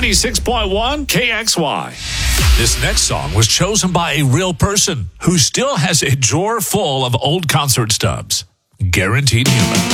96.1 KXY. This next song was chosen by a real person who still has a drawer full of old concert stubs. Guaranteed Human.